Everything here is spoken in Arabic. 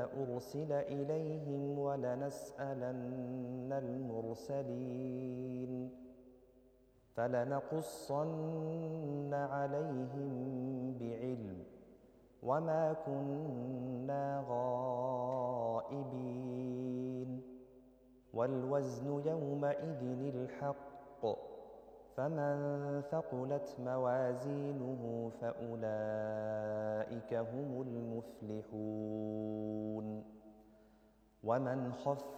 أرسل إليهم ولنسألن المرسلين فلنقصن عليهم بعلم وما كنا غائبين والوزن يومئذ الحق فمن ثقلت موازينه فأولئك هم المفلحون ومن خفت